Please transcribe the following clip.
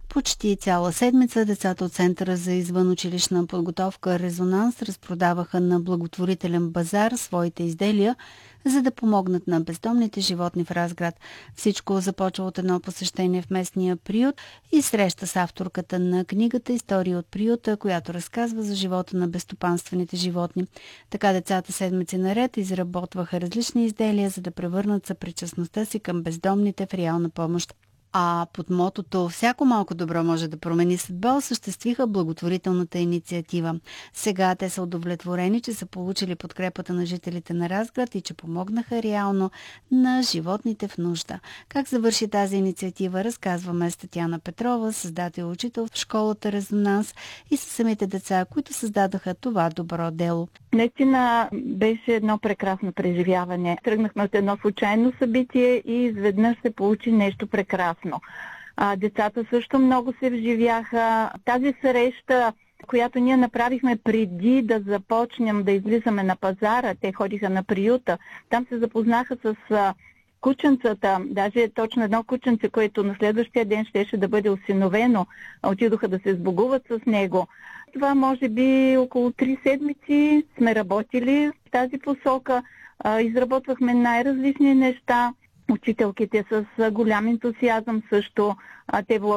Почти цяла седмица децата от Центъра за извънучилищна подготовка Резонанс разпродаваха на благотворителен базар своите изделия, за да помогнат на бездомните животни в Разград. Всичко започва от едно посещение в местния приют и среща с авторката на книгата "История от приюта", която разказва за живота на безстопанствените животни. Така децата седмици наред изработваха различни изделия, за да превърнат съпричастността си към бездомните в реална помощ. А под мотото "Всяко малко добро може да промени съдба" осъществиха благотворителната инициатива. Сега те са удовлетворени, че са получили подкрепата на жителите на Разград и че помогнаха реално на животните в нужда. Как завърши тази инициатива, разказваме с Татяна Петрова, създател и учител в школата Резонанс, и с самите деца, които създадаха това добро дело. Наистина беше едно прекрасно преживяване. Тръгнахме от едно случайно събитие и изведнъж се получи нещо прекрасно. Децата също много се вживяха. Тази среща, която ние направихме преди да започнем да излизаме на пазара, те ходиха на приюта, там се запознаха с кученцата, даже точно едно кученце, което на следващия ден щеше да бъде осиновено, отидоха да се сбогуват с него. Това може би около 3 седмици сме работили в тази посока, изработвахме най-различни неща. Учителките с голям ентусиазъм също, те